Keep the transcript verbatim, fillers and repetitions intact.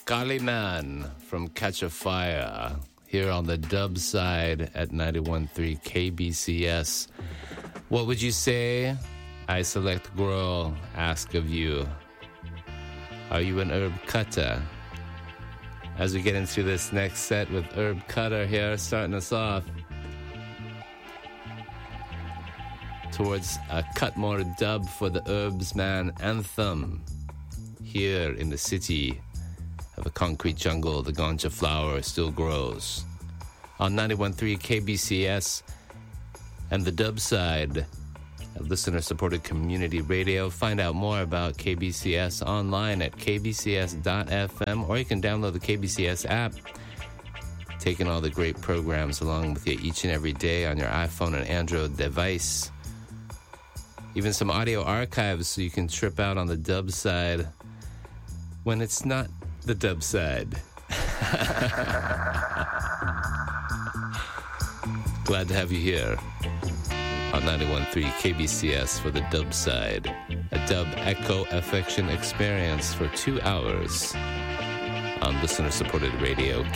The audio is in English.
Kaliman from Catch a Fire here on the dub side at ninety-one point three K B C S. What would you say? I Select Girl ask of you. Are you an herb cutter? As we get into this next set with Herb Cutter here, starting us off towards a Cutmore dub for the Herbs Man anthem. Here in the city of a concrete jungle, the ganja flower still grows. On ninety-one point three K B C S and the dub side of listener-supported community radio. Find out more about K B C S online at k b c s dot f m, or you can download the K B C S app, taking all the great programs along with you each and every day on your iPhone and Android device. Even some audio archives so you can trip out on the dub side when it's not the dub side. Glad to have you here on ninety-one point three K B C S for the dub side. A dub echo affection experience for two hours on listener-supported radio,